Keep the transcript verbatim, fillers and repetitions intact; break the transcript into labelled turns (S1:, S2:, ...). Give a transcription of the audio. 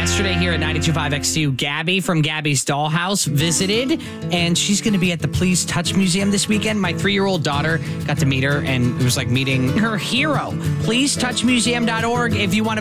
S1: yesterday here at ninety-two point five X two. Gabby from Gabby's Dollhouse visited, and she's going to be at the Please Touch Museum this weekend. My three-year-old daughter got to meet her, and it was like meeting her hero. please touch museum dot org if you want to